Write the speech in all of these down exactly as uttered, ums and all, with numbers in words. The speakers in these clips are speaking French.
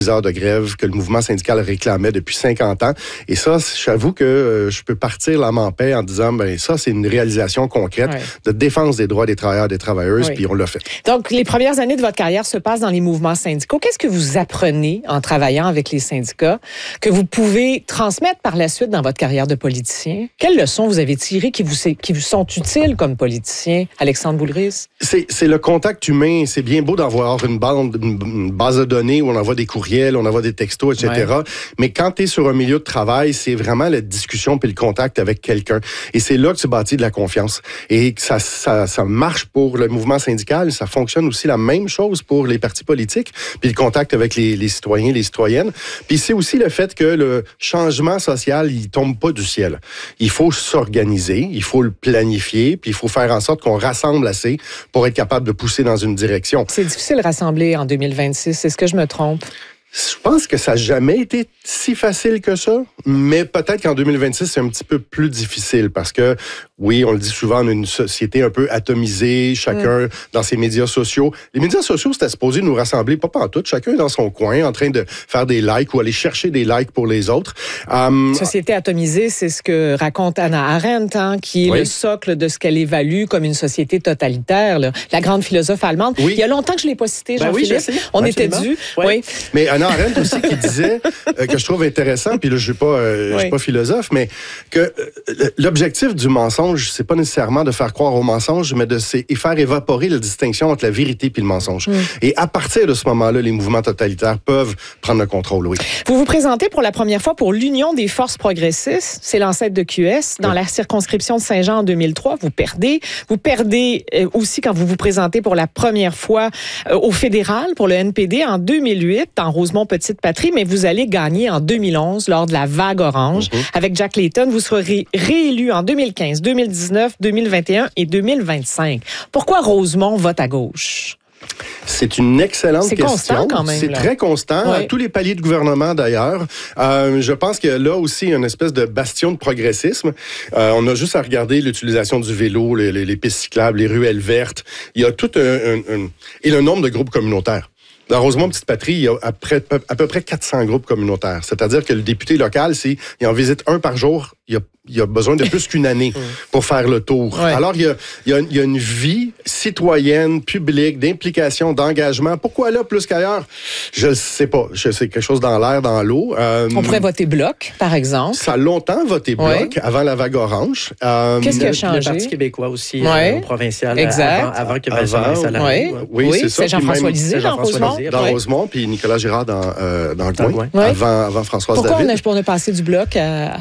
heures de grève que le mouvement syndical réclamait depuis cinquante ans. Et ça, j'avoue que euh, je peux partir l'âme en paix en disant, ben ça, c'est une réalisation concrète ouais. de défense des droits des travailleurs et des travailleuses, oui. puis on l'a fait. Donc, les premières années de votre carrière se passent dans les mouvements syndicaux. Qu'est-ce que vous apprenez en travaillant avec les syndicats que vous pouvez transmettre par la suite dans votre carrière de politicien? Quelles leçons vous avez tirées qui vous, qui vous sont utiles comme politicien, Alexandre Boulris? C'est, c'est le contact humain. C'est bien beau d'avoir une, bande, une base de données où on envoie des courriels, on envoie des textos, et cetera. Ouais. Mais quand tu es sur un milieu de travail, c'est vraiment la discussion puis le contact avec quelqu'un. Et c'est là que tu bâtis de la confiance. Et ça, ça, ça marche pour le mouvement syndical. Ça fonctionne aussi la même chose pour les partis politiques. Puis le contact avec les, les citoyens, les citoyennes. Puis c'est aussi le fait que le changement social, il tombe pas du ciel. Il faut s'organiser, il faut le planifier, puis il faut faire en sorte qu'on rassemble assez pour être capable de pousser dans une direction. C'est difficile de rassembler en deux mille vingt-six. Est-ce que je me trompe? Je pense que ça n'a jamais été si facile que ça, mais peut-être qu'en deux mille vingt-six, c'est un petit peu plus difficile parce que, oui, on le dit souvent, on a une société un peu atomisée, chacun mm. dans ses médias sociaux. Les médias sociaux, c'était supposé nous rassembler, pas pantoute, chacun dans son coin, en train de faire des likes ou aller chercher des likes pour les autres. Um, société atomisée, c'est ce que raconte Hannah Arendt, hein, qui est oui. le socle de ce qu'elle évalue comme une société totalitaire, là. La grande philosophe allemande. Oui. Il y a longtemps que je ne l'ai pas citée, Jean-Philippe. Ben oui, on Absolument. était dû. Oui. oui. Mais Hannah Arendt aussi qui disait, euh, que je trouve intéressant, puis là, je ne suis pas, euh, oui. pas philosophe, mais que euh, l'objectif du mensonge, c'est pas nécessairement de faire croire au mensonge, mais de faire évaporer la distinction entre la vérité et le mensonge. Mm. Et à partir de ce moment-là, les mouvements totalitaires peuvent prendre le contrôle, oui. Vous vous présentez pour la première fois pour l'Union des forces progressistes, c'est l'ancêtre de Q S, dans oui. la circonscription de Saint-Jean en deux mille trois. Vous perdez. Vous perdez euh, aussi quand vous vous présentez pour la première fois euh, au fédéral, pour le N P D, en deux mille huit, en Rosemont-Petite Patrie, mais vous allez gagner en deux mille onze lors de la vague orange. Mm-hmm. Avec Jack Layton, vous serez réélu en deux mille quinze, deux mille dix-neuf, deux mille vingt et un et deux mille vingt-cinq. Pourquoi Rosemont vote à gauche? C'est une excellente c'est question. C'est constant quand même. C'est là. très constant, ouais. à tous les paliers de gouvernement d'ailleurs. Euh, je pense qu'il y a là aussi une espèce de bastion de progressisme. Euh, on a juste à regarder l'utilisation du vélo, les, les, les pistes cyclables, les ruelles vertes. Il y a tout un, un, un... Et le nombre de groupes communautaires. Dans Rosemont-Petite-Patrie, il y a à peu, à peu près quatre cents groupes communautaires. C'est-à-dire que le député local, c'est, il en visite un par jour, il y a, il y a besoin de plus qu'une année pour faire le tour. Ouais. Alors, il y, a, il, y a, il y a une vie citoyenne, publique, d'implication, d'engagement. Pourquoi là, plus qu'ailleurs? Je ne sais pas. Je sais quelque chose dans l'air, dans l'eau. Euh, On pourrait voter bloc, par exemple. Ça a longtemps voté bloc, ouais. avant la vague orange. Euh, Qu'est-ce qui a changé? Le Parti québécois aussi, ouais. euh, au provincial. Exact. Avant, avant que Vincent Salary. Oui, oui, oui c'est ça. C'est Jean-François Lisée dans Rosemont. Dans ouais. Rosemont, puis Nicolas Girard dans, euh, dans le coin, coin. Avant, avant Françoise Pourquoi David. Pourquoi on a passé du bloc à...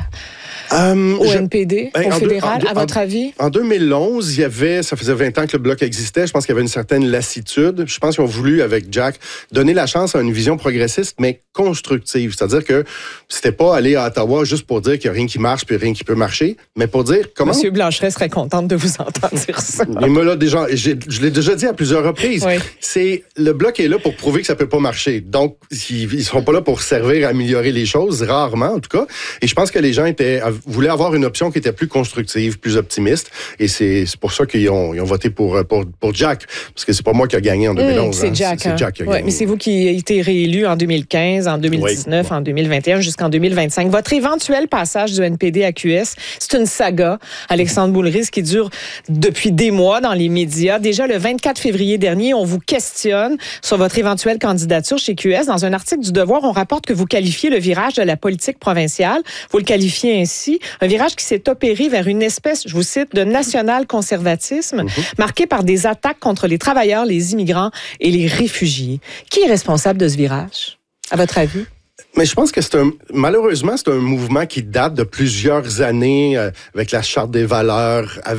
Um, au je, N P D, ben, au fédéral, deux, en, à votre en, avis? En deux mille onze, il y avait, ça faisait vingt ans que le Bloc existait. Je pense qu'il y avait une certaine lassitude. Je pense qu'ils ont voulu, avec Jack, donner la chance à une vision progressiste, mais constructive. C'est-à-dire que c'était pas aller à Ottawa juste pour dire qu'il n'y a rien qui marche puis rien qui peut marcher, mais pour dire comment... Monsieur Blanchet serait contente de vous entendre dire ça. Et moi, là, déjà, je l'ai déjà dit à plusieurs reprises. Oui. C'est, le Bloc est là pour prouver que ça peut pas marcher. Donc, ils, ils seront pas là pour servir à améliorer les choses, rarement, en tout cas. Et je pense que les gens étaient, voulaient avoir une option qui était plus constructive, plus optimiste. Et c'est, c'est pour ça qu'ils ont, ils ont voté pour, pour, pour Jack. Parce que c'est pas moi qui a gagné en deux mille onze. Mmh, c'est hein. Jack. C'est, hein. c'est Jack qui a ouais, gagné. Mais c'est vous qui avez été réélu en deux mille quinze, en deux mille dix-neuf, oui. en deux mille vingt et un, jusqu'en deux mille vingt-cinq. Votre éventuel passage du N P D à Q S, c'est une saga, Alexandre Boulris, qui dure depuis des mois dans les médias. Déjà, le vingt-quatre février dernier, on vous questionne sur votre éventuelle candidature chez Q S. Dans un article du Devoir, on rapporte que vous qualifiez le virage de la politique provinciale. Vous le qualifiez ainsi. Un virage qui s'est opéré vers une espèce, je vous cite, de national-conservatisme, mm-hmm. marqué par des attaques contre les travailleurs, les immigrants et les réfugiés. Qui est responsable de ce virage, à votre avis? Mais je pense que c'est un, malheureusement, c'est un mouvement qui date de plusieurs années, euh, avec la Charte des valeurs, avec